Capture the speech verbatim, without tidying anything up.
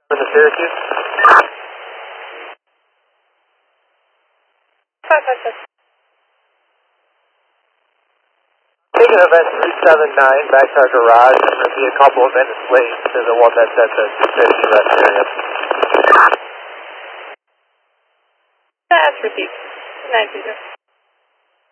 For the Syracuse? Five, five, five. Taking event three seven nine back to our garage. I'm going to be a couple of minutes late to the one that's at the two fifty rest area. That's received. Nine two zero.